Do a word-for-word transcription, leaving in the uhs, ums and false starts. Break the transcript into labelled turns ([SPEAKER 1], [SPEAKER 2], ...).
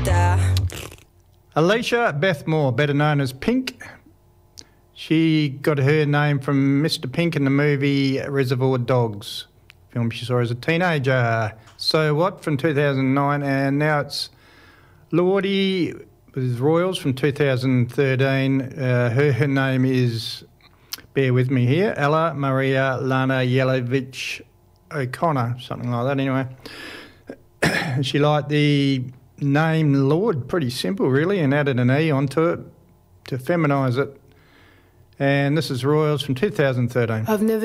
[SPEAKER 1] die.
[SPEAKER 2] Alicia Beth Moore, better known as Pink. She got her name from Mister Pink in the movie Reservoir Dogs, film she saw as a teenager. So What from two thousand nine, and now it's Lordy with Royals from two thousand thirteen. Uh, her, her name is, bear with me here, Ella Maria Lana Yelovich O'Connor, something like that anyway. She liked the name Lord, pretty simple really, and added an E onto it to feminise it. And this is Royals from two thousand thirteen.
[SPEAKER 3] I've never